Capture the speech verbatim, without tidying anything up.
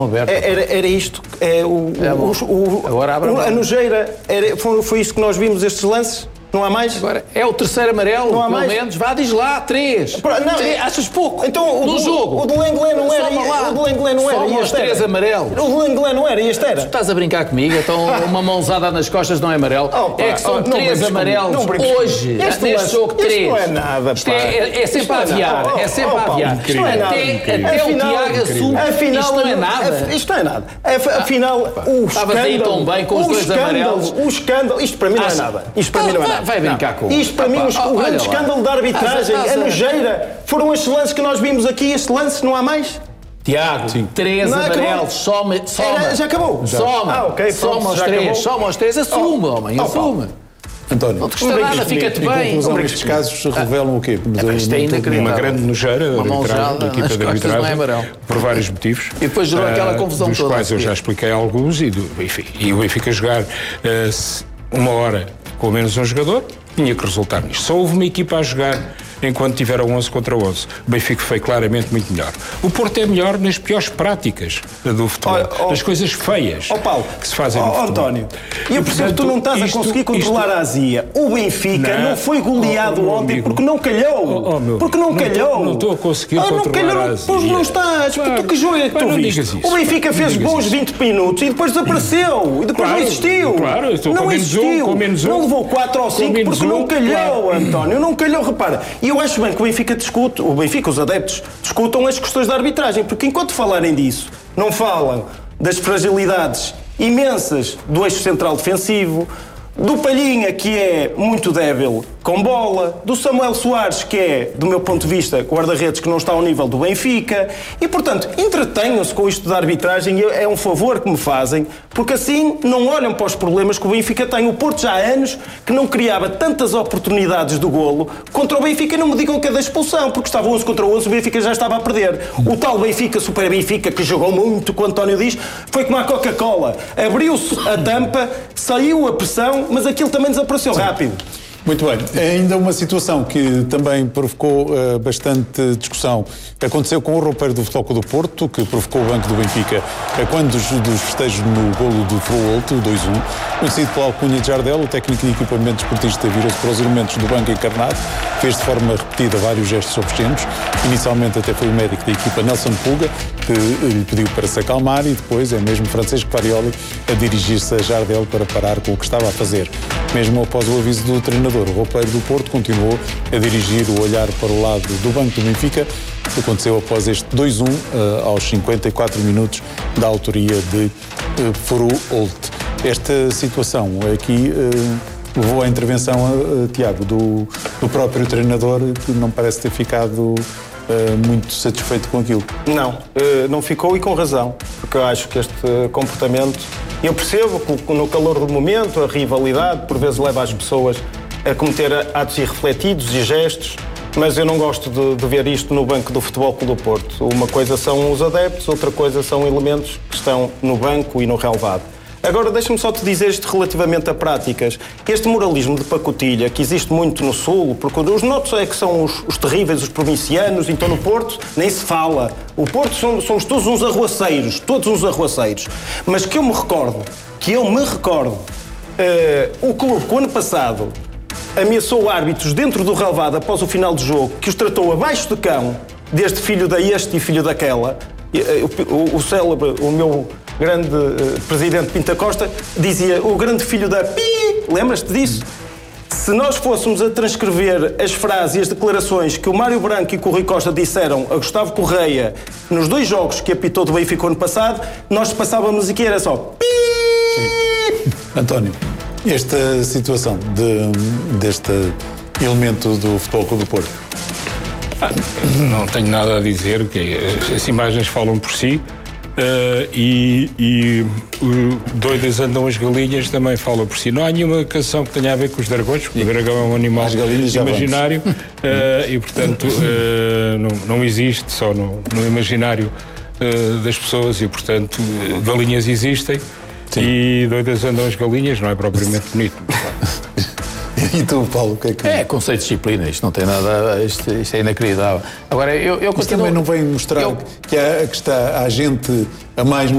Era, era isto, é, o, é o, o, Agora abre a, a nojeira, era, foi, foi isto que nós vimos, estes lances? Não há mais? Agora, é o terceiro amarelo, não há pelo mais? menos. Vá, diz lá, três. Não, três. Achas pouco? Então, o no do, jogo. O do Lenglet não era. O do Lenglet não era. Só os três amarelos. O do Lenglet não era, e este era. Tu estás a brincar comigo, então uma mãozada nas costas não é amarelo. Oh, pá, é que são oh, três amarelos hoje, este neste lance, jogo, três. Isto não é nada, isto é, é, é sempre a aviar, é sempre a aviar. Isto não é nada. Até o Tiago assume isto não é nada. Isto não é nada. Afinal, o escândalo... Estavas aí tão bem com os dois amarelos. O escândalo... Isto para mim não é nada. Isto para mim não é nada. Vai brincar com isto para mim, o grande escândalo da arbitragem, a nojeira, foram estes lances que nós vimos aqui, este lance, não há mais? Tiago, Sim. três não, amarelos, soma, soma. Era, já acabou? Já. Soma, ah, okay, soma os três, soma os três, assume, oh, homem, oh, assume. António, não te custa nada, fica-te bem. Conclusão, estes casos revelam o quê? É, isto é inacreditável. Uma grande nojeira da equipa de arbitragem, por vários motivos. E depois gerou aquela confusão dos toda. Dos quais eu já expliquei alguns, e, do, enfim, e o Benfica jogar uh, uma hora com menos um jogador, tinha que resultar nisto. Só houve uma equipa a jogar enquanto tiveram onze contra onze. O Benfica foi claramente muito melhor. O Porto é melhor nas piores práticas do futebol, oh, oh, nas coisas feias oh, Paulo, que se fazem oh, no futebol. António, e eu percebo que tu não estás isto, a conseguir controlar isto, a azia. O Benfica não, não foi goleado oh, ontem amigo. porque não calhou. Oh, oh, meu, porque não, não calhou. Tô, não estou a conseguir ah, controlar não calhou, a azia. Pois não estás. Claro, tu que jogo é que tu viste? O Benfica fez bons isso. vinte minutos e depois desapareceu. E depois claro, não existiu. Claro, eu estou não com existiu. Menos um, com menos um. Não levou quatro ou cinco porque um, não calhou, claro. António. Não calhou, repara. E eu acho bem que o Benfica discute, o Benfica, os adeptos, discutam as questões da arbitragem, porque enquanto falarem disso, não falam das fragilidades imensas do eixo central defensivo, do Palhinha, que é muito débil com bola, do Samuel Soares, que é, do meu ponto de vista, guarda-redes que não está ao nível do Benfica, e, portanto, entretenham-se com isto da arbitragem, e é um favor que me fazem, porque assim não olham para os problemas que o Benfica tem. O Porto já há anos que não criava tantas oportunidades do golo contra o Benfica, e não me digam que é da expulsão, porque estava onze contra onze, o Benfica já estava a perder. O tal Benfica, Super Benfica, que jogou muito, como o António diz, foi como a Coca-Cola. Abriu-se a tampa, saiu a pressão, mas aquilo também desapareceu rápido. Muito bem. Ainda uma situação que também provocou uh, bastante discussão. Aconteceu com o roupeiro do Futebol Clube do Porto, que provocou o banco do Benfica uh, quando dos, dos festejos no golo do Froholt, dois um. Conhecido pela alcunha de Jardel, o técnico de equipamento esportista virou-se para os elementos do banco encarnado, fez de forma repetida vários gestos obscenos. Inicialmente até foi o médico da equipa, Nelson Pulga, que lhe pediu para se acalmar, e depois é mesmo Francisco Farioli a dirigir-se a Jardel para parar com o que estava a fazer. Mesmo após o aviso do treinador, o roupeiro do Porto continuou a dirigir o olhar para o lado do banco do Benfica. Aconteceu após este dois um, uh, aos cinquenta e quatro minutos da autoria de uh, Froholt. Esta situação aqui uh, levou à intervenção, uh, Tiago, do, do próprio treinador, que não parece ter ficado uh, muito satisfeito com aquilo. Não, uh, não ficou, e com razão, porque eu acho que este comportamento, eu percebo que no calor do momento, a rivalidade por vezes leva as pessoas a cometer atos irrefletidos e gestos, mas eu não gosto de, de ver isto no banco do Futebol Clube do Porto. Uma coisa são os adeptos, outra coisa são elementos que estão no banco e no relvado. Agora, deixa-me só te dizer isto relativamente a práticas. Este moralismo de pacotilha, que existe muito no Sul, porque os notos é que são os, os terríveis, os provincianos, então no Porto nem se fala. O Porto somos, somos todos uns arruaceiros, todos uns arruaceiros. Mas que eu me recordo, que eu me recordo, uh, o clube que o ano passado ameaçou árbitros dentro do relvado após o final do jogo, que os tratou abaixo de cão, desde filho da este e filho daquela. O, o, o célebre, o meu grande uh, presidente Pinta Costa, dizia o grande filho da pi, lembras-te disso? Se nós fôssemos a transcrever as frases e as declarações que o Mário Branco e que o Rui Costa disseram a Gustavo Correia nos dois jogos que apitou do Benfica ano passado, nós passávamos aqui, era só pi. Sim. António, esta situação de, deste elemento do Futebol Clube do Porto? Ah, não tenho nada a dizer, que as imagens falam por si, uh, e, e uh, doidas andam as galinhas também fala por si. Não há nenhuma canção que tenha a ver com os dragões, porque o dragão é um animal imaginário, uh, e portanto uh, não, não existe só no, no imaginário uh, das pessoas, e portanto uh, galinhas existem. Sim. E doidas andam as galinhas, não é propriamente bonito. E tu, Paulo, o que é que... É conceito de disciplina, isto não tem nada, isto, isto é inacreditável. Agora, eu, eu continuo... Isto também não vem mostrar eu... que, há, que está a gente a mais